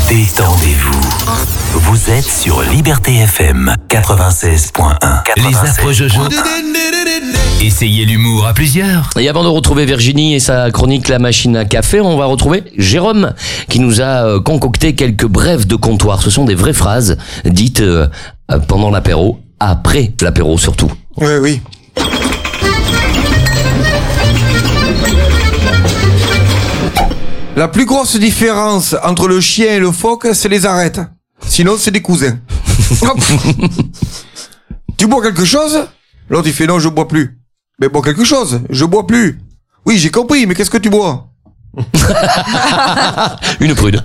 Détendez-vous. Vous êtes sur Liberté FM 96.1. Les affreux Jojo. Essayez l'humour à plusieurs. Et avant de retrouver Virginie et sa chronique La Machine à Café, on va retrouver Jérôme qui nous a concocté quelques brèves de comptoir. Ce sont des vraies phrases dites pendant l'apéro, après l'apéro surtout. Oui. La plus grosse différence entre le chien et le phoque, c'est les arêtes. Sinon, c'est des cousins. Tu bois quelque chose? L'autre, il fait non, je bois plus. Mais bois quelque chose, je bois plus. Oui, j'ai compris, mais qu'est-ce que tu bois? Une prude.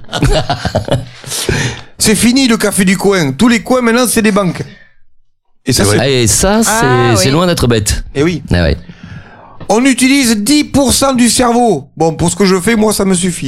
C'est fini le café du coin. Tous les coins, maintenant, c'est des banques. Et ça, c'est loin d'être bête. Et oui. Ah ouais. On utilise 10% du cerveau. Bon, pour ce que je fais, moi, ça me suffit.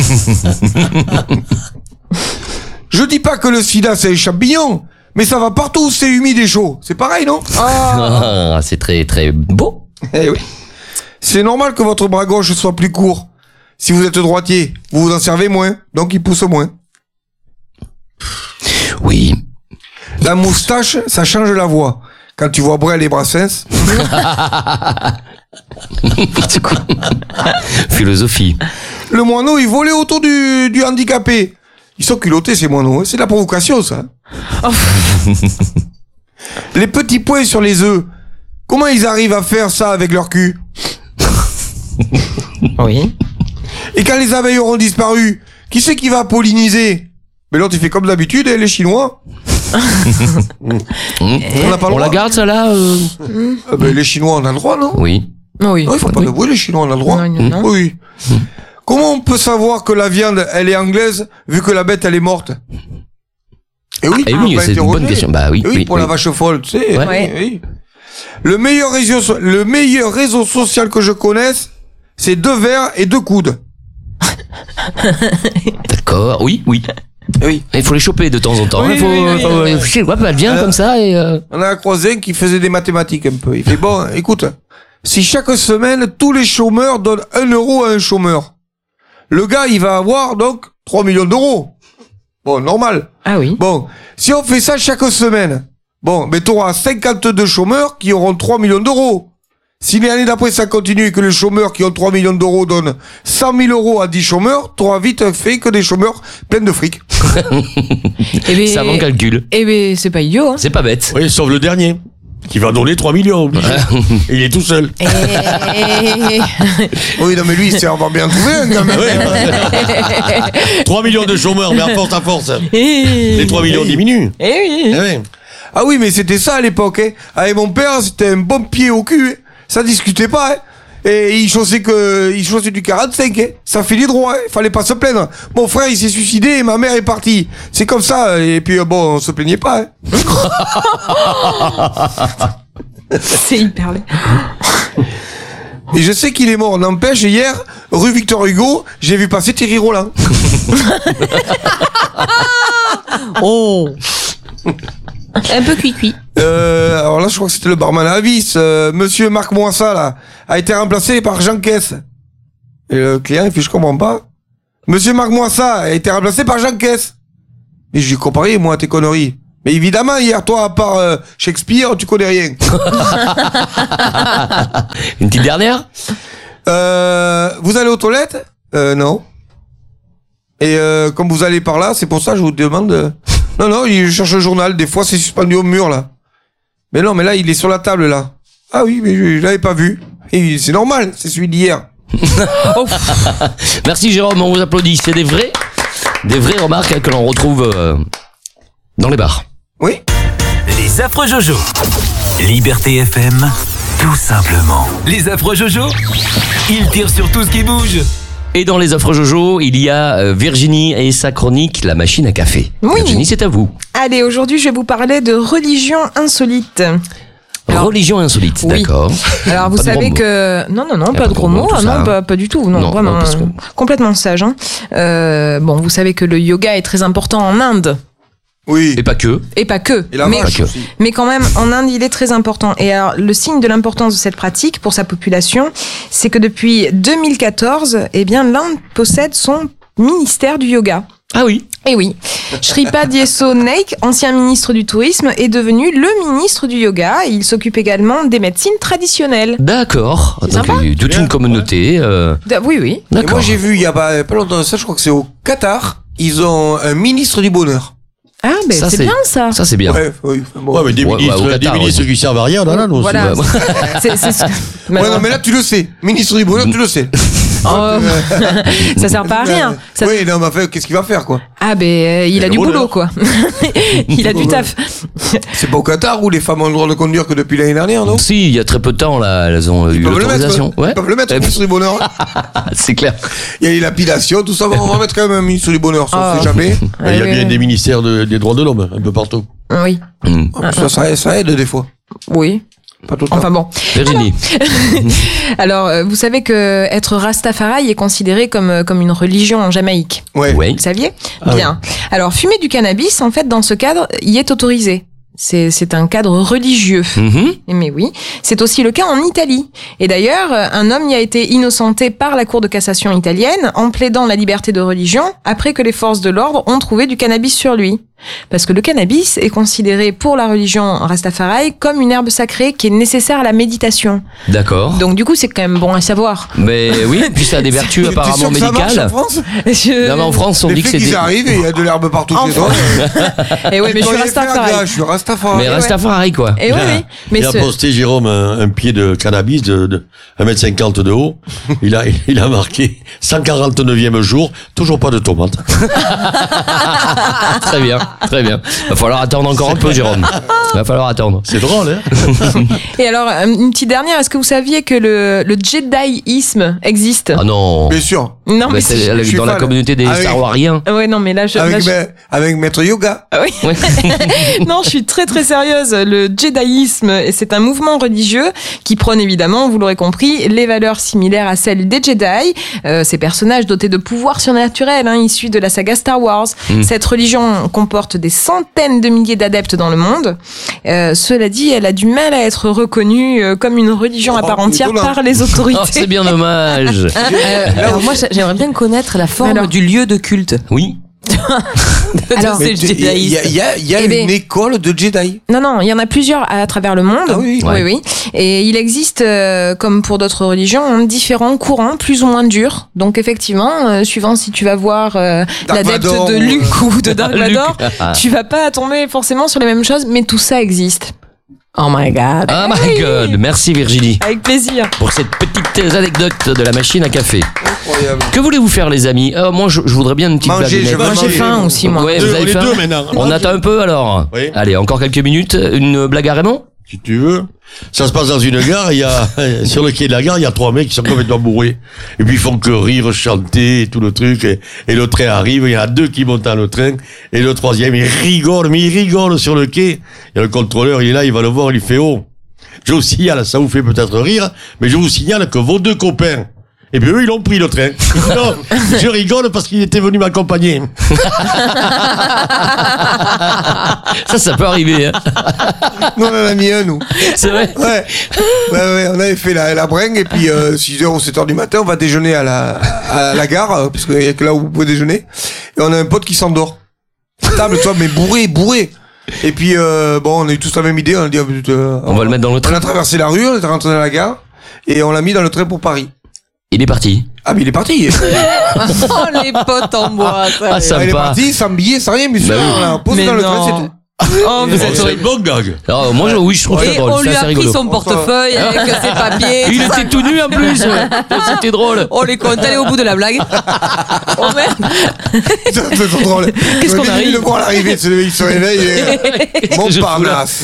Je dis pas que le sida, c'est un champignon, mais ça va partout, c'est humide et chaud. C'est pareil, non? C'est très, très beau. Eh oui. C'est normal que votre bras gauche soit plus court. Si vous êtes droitier, vous vous en servez moins, donc il pousse moins. Oui. La moustache, ça change la voix. Quand tu vois Brel et Brassens. Philosophie. Le moineau, il volait autour du handicapé. Ils sont culottés, ces moineaux. C'est de la provocation, ça. Les petits points sur les œufs. Comment ils arrivent à faire ça avec leur cul? Oui. Et quand les abeilles auront disparu, qui c'est qui va polliniser? Mais l'autre, il fait comme d'habitude, les Chinois. On n'a pas le droit. La garde, ça, là Les Chinois, on a le droit, non? Oui. Oui. Non, il faut pas de bruit, les Chinois, on a le droit. Non. Oui. Comment on peut savoir que la viande, elle est anglaise, vu que la bête, elle est morte? Eh oui, c'est une bonne question. Bah oui, pour la vache folle, tu sais. Ouais. Oui. Le meilleur réseau social que je connaisse, c'est 2 verres et 2 coudes. D'accord, oui. Oui. Il faut les choper de temps en temps. Oui, Je sais quoi, elle vient comme ça et... On a un croisé qui faisait des mathématiques un peu. Il fait, bon, écoute, si chaque semaine, tous les chômeurs donnent 1 euro à un chômeur, le gars, il va avoir donc 3 millions d'euros. Bon, normal. Ah oui. Bon, si on fait ça chaque semaine, bon, mais t'auras 52 chômeurs qui auront 3 millions d'euros. Si l'année d'après ça continue et que les chômeurs qui ont 3 millions d'euros donnent 100 000 euros à 10 chômeurs, t'auras vite fait que des chômeurs pleins de fric. Ça va en calcul. C'est pas idiot, hein. C'est pas bête. Oui, sauf le dernier, qui va donner 3 millions. Et il est tout seul. Oui, non, mais lui, il s'est encore bien trouvé, quand même. 3 millions de chômeurs, mais à force. Les 3 millions diminuent. Eh oui. Ah oui, mais c'était ça à l'époque, hein. Avec mon père, c'était un bon pied au cul, hein. Ça discutait pas, hein. Et il chaussait du 45, hein. Ça fait les droits, hein. Fallait pas se plaindre. Mon frère, il s'est suicidé et ma mère est partie. C'est comme ça, et puis bon, on se plaignait pas, hein. C'est hyper laid. Et je sais qu'il est mort. N'empêche, hier, rue Victor Hugo, j'ai vu passer Thierry Roland. Oh. Un peu cuit. Alors là, je crois que c'était le barman à Avis. Monsieur Marc Moissa, là, a été remplacé par Jean Caisse. Et le client, il fait, je comprends pas. Monsieur Marc Moissa a été remplacé par Jean Caisse. Et j'ai comparé, moi, à tes conneries. Mais évidemment, hier, toi, à part Shakespeare, tu connais rien. Une petite dernière? Vous allez aux toilettes? Non. Et comme vous allez par là, c'est pour ça que je vous demande... Non, je cherche le journal. Des fois, c'est suspendu au mur, là. Mais non, mais là, il est sur la table, là. Ah oui, mais je l'avais pas vu. Et c'est normal, c'est celui d'hier. Merci, Jérôme, on vous applaudit. C'est des vraies remarques que l'on retrouve dans les bars. Oui. Les affreux Jojo. Liberté FM, tout simplement. Les affreux Jojo, ils tirent sur tout ce qui bouge. Et dans les affreux Jojo, il y a Virginie et sa chronique La Machine à Café. Oui. Virginie, c'est à vous. Allez, aujourd'hui, je vais vous parler de religion insolite. Religion insolite, oui. D'accord. Alors vous savez que non, pas de gros mots, pas du tout, non vraiment complètement sage. Hein. Bon, vous savez que le yoga est très important en Inde. Oui. Et pas que. Et la vache aussi. Mais quand même, en Inde, il est très important. Et alors, le signe de l'importance de cette pratique pour sa population, c'est que depuis 2014, l'Inde possède son ministère du yoga. Ah oui. Et oui, Shripad Yesso Naik, ancien ministre du tourisme, est devenu le ministre du yoga. Il s'occupe également des médecines traditionnelles. D'accord. Donc il y a toute une communauté. Oui. D'accord. Et moi j'ai vu il y a pas longtemps de ça, je crois que c'est au Qatar, ils ont un ministre du bonheur. Ah, ben c'est bien ça. Ça c'est bien. Ouais, oui. Bon. Ouais, mais des ministres qui servent à rien, là, nous aussi. Voilà. Ouais, non, mais là tu le sais. Ministre du bonheur, tu le sais. Oh, ça sert pas à rien. Oui, non, mais enfin, qu'est-ce qu'il va faire, quoi? Ah, ben, il a du boulot, quoi. Il a du taf. C'est pas au Qatar où les femmes ont le droit de conduire que depuis l'année dernière, non? Si, il y a très peu de temps, là, elles ont eu l'autorisation. Ils peuvent le mettre, ministre du bonheur. C'est clair. Il y a les lapidations, tout ça. On va mettre quand même un ministre du bonheur, ça on sait jamais. Il y a bien des ministères des droits de l'homme, un peu partout. Oui. Ça aide des fois. Oui. Pas tout le temps. Enfin bon. Virginie. Alors, vous savez que être Rastafari est considéré comme une religion en Jamaïque. Ouais. Vous le saviez? Bien. Oui. Alors, fumer du cannabis, en fait, dans ce cadre, y est autorisé. C'est un cadre religieux. Mais oui, c'est aussi le cas en Italie. Et d'ailleurs, un homme y a été innocenté par la Cour de cassation italienne en plaidant la liberté de religion après que les forces de l'ordre ont trouvé du cannabis sur lui. Parce que le cannabis est considéré pour la religion Rastafari comme une herbe sacrée qui est nécessaire à la méditation. D'accord. Donc du coup, c'est quand même bon à savoir. Mais oui, puis ça a des vertus apparemment médicales. Ça marche en France Non, mais en France, on dit que c'est ils arrivent et il y a de l'herbe partout chez toi. Et ouais, mais je suis Rastafari. Je suis Rastafari. Mais Rastafari, quoi. Et oui. Il a posté, Jérôme, un pied de cannabis de 1m50 de haut. Il a marqué 149e jour, toujours pas de tomates. Très bien. Très bien. Va falloir attendre encore un peu, Jérôme. Va falloir attendre. C'est drôle, hein? Et alors, une petite dernière. Est-ce que vous saviez que le Jediisme existe? Ah non. Bien sûr. Non, mais c'est dans la communauté des Star Wariens. Ouais, non, mais là, avec Maître Yoga. Oui. Ouais. Non, je suis très très sérieuse. Le Jediisme, c'est un mouvement religieux qui prône évidemment, vous l'aurez compris, les valeurs similaires à celles des Jedi. Ces personnages dotés de pouvoirs surnaturels, issus de la saga Star Wars. Cette religion comporte des centaines de milliers d'adeptes dans le monde. Cela dit, elle a du mal à être reconnue comme une religion à part entière par les autorités. Oh, c'est bien dommage. Alors moi, j'aimerais bien connaître la forme du lieu de culte. Oui. Alors, il y a une école de Jedi. Non, il y en a plusieurs à travers le monde. Ah oui. Oui. Et il existe, comme pour d'autres religions, différents courants, plus ou moins durs. Donc effectivement, suivant si tu vas voir l'adepte de Luke ou de Dark Vador, tu vas pas tomber forcément sur les mêmes choses, mais tout ça existe. Oh my god. Oh my god. Merci Virginie. Avec plaisir. Pour cette petite anecdote de la machine à café. Incroyable. Que voulez-vous faire les amis? Moi je voudrais bien une petite blague. Moi j'ai faim aussi moi. Ouais, vous avez faim. On attend un peu alors. Oui. Allez, encore quelques minutes. Une blague à Raymond? Si tu veux. Ça se passe dans une gare, sur le quai de la gare, il y a 3 mecs qui sont complètement bourrés. Et puis ils font que rire, chanter, et tout le truc. Et le train arrive, il y en a 2 qui montent dans le train. Et le 3e, il rigole sur le quai. Et le contrôleur, il est là, il va le voir, il lui fait, oh, je vous signale, ça vous fait peut-être rire, mais je vous signale que vos 2 copains, et puis eux, ils ont pris le train. Non, je rigole parce qu'il était venu m'accompagner. Ça peut arriver, hein. Nous, on en a mis un, nous. C'est vrai? Ouais, on avait fait la bringue, et puis 6h ou 7h du matin, on va déjeuner à la gare, parce qu'il y a que là où vous pouvez déjeuner. Et on a un pote qui s'endort. Table, toi, mais bourré. Et puis, on a eu tous la même idée, on a dit, on va le mettre dans le train. On a traversé la rue, on est rentré dans la gare, et on l'a mis dans le train pour Paris. Il est parti. Ah, mais il est parti. Oh, les potes en bois. Ah, sympa. Il est parti, sans billet, sans rien, mais on l'a posé dans le train, c'est tout. Oh, vous êtes C'est bon gag. Alors, moi, oui, je trouve ça Et drôle. on lui a pris son portefeuille avec ses papiers. Il était tout nu en plus. C'était drôle. On les compte, allez au bout de la blague. Oh merde. C'est drôle. Qu'est-ce qu'on arrive de voir l'arrivée, il se réveille et... Montparnasse.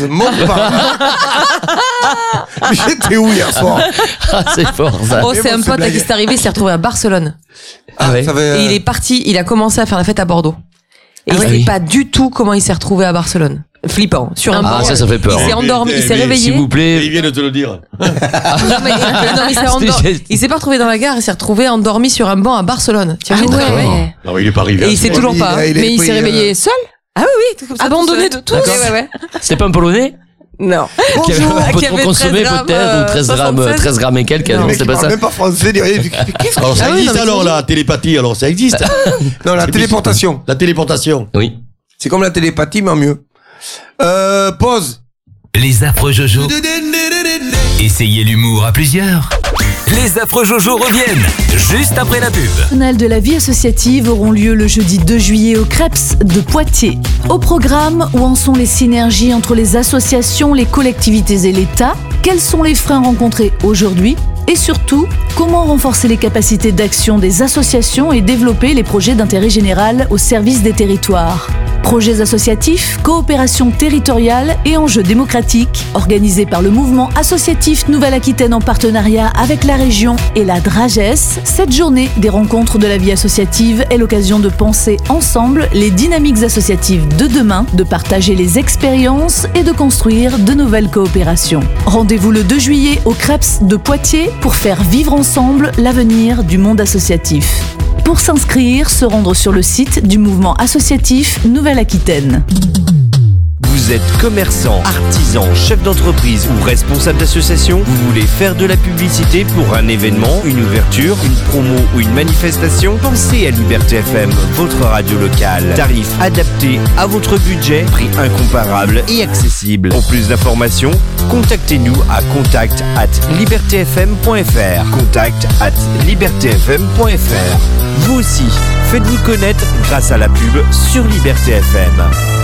J'étais où hier soir? Ah, c'est fort, ça. Oh, c'est un pote à qui c'est arrivé, il s'est retrouvé à Barcelone. Ah ouais. Et il est parti, il a commencé à faire la fête à Bordeaux. Et il sait pas du tout comment il s'est retrouvé à Barcelone. Flippant. Sur un banc. Ça fait peur. Il s'est endormi, il s'est réveillé. S'il vous plaît. Il vient de te le dire. Non, il s'est endormi. Il s'est pas retrouvé dans la gare, il s'est retrouvé endormi sur un banc à Barcelone. Ah ouais. Non, il est pas arrivé. Et il sait toujours pas. Mais il s'est réveillé seul? Ah oui, comme ça. Abandonné de tous. Ouais. C'était pas un Polonais? Non. Qui avait un peu Qui trop avait consommé 13 peut-être, ou 13 grammes et quelques, Le non, mec, c'est il pas parle ça. même pas français, ni rien. Qu'est-ce Alors, ça Ah oui, existe non, mais alors, la télépathie, alors ça existe. Non, la téléportation. La téléportation. Oui. C'est comme la télépathie, mais en mieux. Pause. Les affreux Jojo. Essayez l'humour à plusieurs. Les affreux Jojo reviennent juste après la pub. De la vie associative auront lieu le jeudi 2 juillet au Creps de Poitiers. Au programme, où en sont les synergies entre les associations, les collectivités et l'État? Quels sont les freins rencontrés aujourd'hui? Et surtout, comment renforcer les capacités d'action des associations et développer les projets d'intérêt général au service des territoires? Projets associatifs, coopération territoriale et enjeux démocratiques, organisés par le mouvement associatif Nouvelle-Aquitaine en partenariat avec la région et la DRAGES, cette journée des rencontres de la vie associative est l'occasion de penser ensemble les dynamiques associatives de demain, de partager les expériences et de construire de nouvelles coopérations. Rendez-vous le 2 juillet au Creps de Poitiers pour faire vivre ensemble l'avenir du monde associatif. Pour s'inscrire, se rendre sur le site du mouvement associatif Nouvelle-Aquitaine. Vous êtes commerçant, artisan, chef d'entreprise ou responsable d'association? Vous voulez faire de la publicité pour un événement, une ouverture, une promo ou une manifestation? Pensez à Liberté FM, votre radio locale. Tarif adapté à votre budget, prix incomparable et accessible. Pour plus d'informations, contactez-nous à contact@libertfm.fr. contact@libertfm.fr. Vous aussi, faites-vous connaître grâce à la pub sur Liberté FM.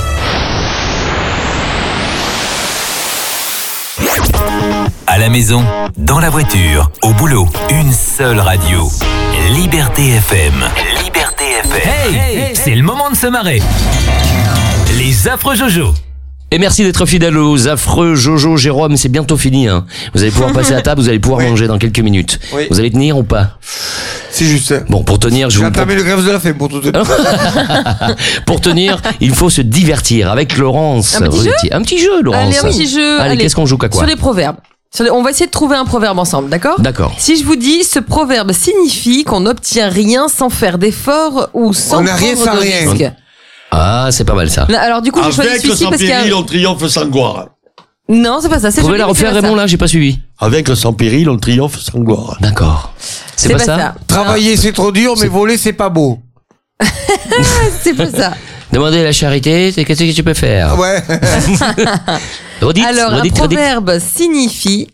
À la maison, dans la voiture, au boulot, une seule radio. Liberté FM. Liberté FM. Hey, c'est le moment de se marrer. Les affreux Jojo. Et merci d'être fidèle aux affreux Jojo. Jérôme, c'est bientôt fini, hein. Vous allez pouvoir passer à table, vous allez pouvoir manger dans quelques minutes. Oui. Vous allez tenir ou pas? C'est juste. Bon, pour tenir, J'ai entamé le grève de la faim pour tout. Pour tenir, il faut se divertir avec Laurence. Un petit jeu Un petit jeu, Laurence. Allez, un petit jeu. Allez, qu'est-ce qu'on joue à quoi? Sur les proverbes. On va essayer de trouver un proverbe ensemble, d'accord? D'accord. Si je vous dis, ce proverbe signifie qu'on n'obtient rien sans faire d'efforts ou sans On n'a rien prendre sans de rien. risque. Ah, c'est pas mal ça. Non, alors du coup, j'ai choisi Avec celui-ci sans parce qu'il y a... péril, on triomphe sans gloire. Non, c'est pas ça. Vous pouvez la refaire, Raymond, là? J'ai pas suivi. Avec sans péril, on triomphe sans gloire. D'accord. C'est pas ça? Travailler, c'est trop dur, mais voler, c'est pas beau. C'est pas ça. Demander la charité, c'est qu'est-ce que tu peux faire? Ouais. Redites, Alors, redites. ce proverbe signifie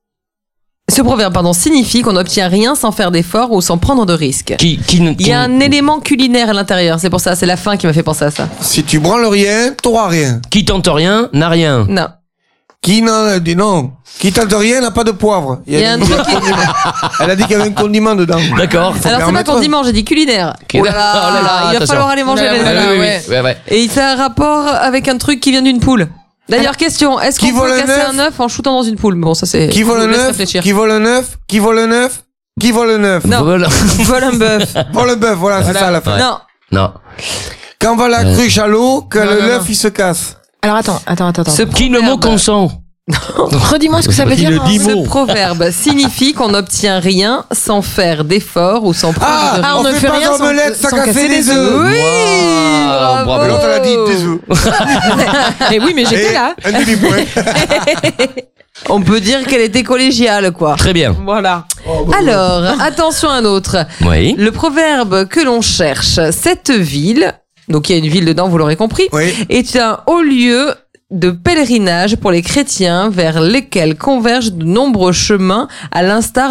qu'on n'obtient rien sans faire d'efforts ou sans prendre de risques. Il y a un élément culinaire à l'intérieur, c'est pour ça, c'est la fin qui m'a fait penser à ça. Si tu branles rien, t'auras rien. Qui tente rien, n'a rien. Non. Qui tente rien n'a pas de poivre. Il y a un truc qui... Elle a dit qu'il y avait un condiment dedans. D'accord. Alors c'est pas condiment, j'ai dit culinaire. Oh là là, il va falloir aller manger les Ouais. Et il fait un rapport avec un truc qui vient d'une poule. D'ailleurs, question, est-ce qu'on peut casser un œuf en shootant dans une poule? Bon, ça c'est... Qui vole un œuf? Qui vole un œuf? Qui vole un œuf? Qui vole un œuf? Non, vole un bœuf. Vole un bœuf, voilà, c'est ça la fin. Non. Quand va la cruche à l'eau, que l'œuf il se casse. Alors attends. Qui le mot consent? Redis-moi ce que ça veut dire. Ce proverbe signifie qu'on n'obtient rien sans faire d'efforts ou sans prendre de risques. On ne fait pas d'omelette sans casser des œufs. Oui, bravo. L'autre elle a dit des œufs. Mais oui, mais j'étais là. Un demi-point. On peut dire qu'elle était collégiale, quoi. Très bien. Voilà. Alors, attention à un autre. Oui. Le proverbe que l'on cherche, cette ville, donc il y a une ville dedans, vous l'aurez compris, est un haut lieu de pèlerinage pour les chrétiens vers lesquels convergent de nombreux chemins à l'instar